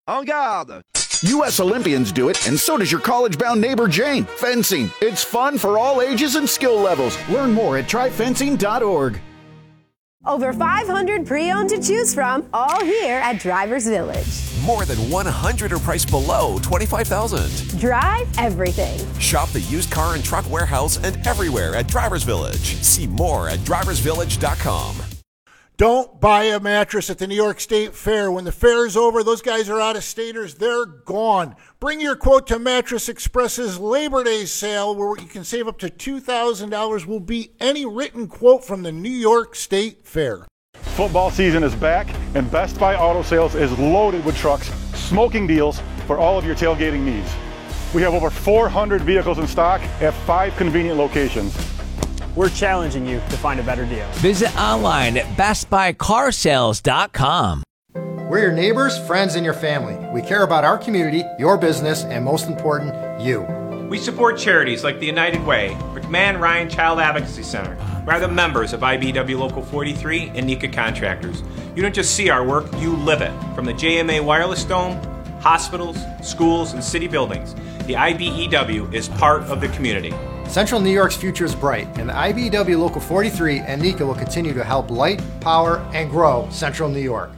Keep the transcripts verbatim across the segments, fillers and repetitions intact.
En garde! U S Olympians do it, and so does your college-bound neighbor Jane. Fencing. It's fun for all ages and skill levels. Learn more at try fencing dot org. Over five hundred pre-owned to choose from, all here at Drivers Village. More than one hundred are priced below twenty-five thousand dollars. Drive everything. Shop the used car and truck warehouse and everywhere at Drivers Village. See more at drivers village dot com. Don't buy a mattress at the New York State Fair. When the fair is over, those guys are out-of-staters. They're gone. Bring your quote to Mattress Express's Labor Day sale, where you can save up to two thousand dollars. Will be any written quote from the New York State Fair. Football season is back, and Best Buy Auto Sales is loaded with trucks, smoking deals for all of your tailgating needs. We have over four hundred vehicles in stock at five convenient locations. We're challenging you to find a better deal. Visit online at best buy car sales dot com. We're your neighbors, friends, and your family. We care about our community, your business, and most important, you. We support charities like the United Way, McMahon Ryan Child Advocacy Center. We're the members of I B E W Local forty-three and NECA Contractors. You don't just see our work, you live it. From the J M A Wireless Dome, hospitals, schools, and city buildings, the I B E W is part of the community. Central New York's future is bright, and the I B E W Local forty-three and NECA will continue to help light, power, and grow Central New York.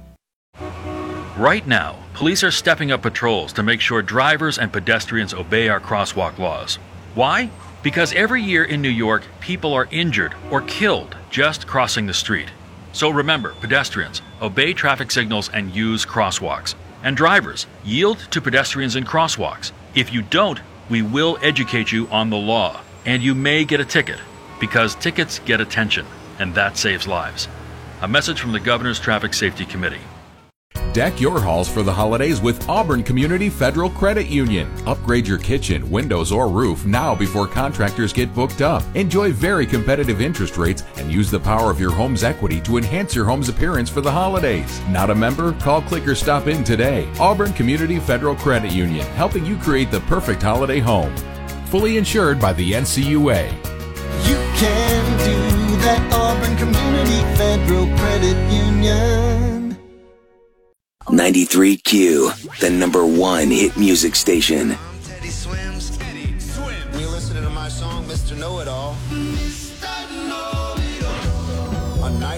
Right now, police are stepping up patrols to make sure drivers and pedestrians obey our crosswalk laws. Why? Because every year in New York, people are injured or killed just crossing the street. So remember, pedestrians, obey traffic signals and use crosswalks. And drivers, yield to pedestrians in crosswalks. If you don't, we will educate you on the law, and you may get a ticket, because tickets get attention, and that saves lives. A message from the Governor's Traffic Safety Committee. Deck your halls for the holidays with Auburn Community Federal Credit Union. Upgrade your kitchen, windows, or roof now before contractors get booked up. Enjoy very competitive interest rates and use the power of your home's equity to enhance your home's appearance for the holidays. Not a member? Call, click, or stop in today. Auburn Community Federal Credit Union, helping you create the perfect holiday home. Fully insured by the N C U A. You can do that, Auburn Community Federal Credit Union. ninety-three Q, the number one hit music station. Teddy Swims. Teddy Swim. You're listening to my song, Mister Know-It-All.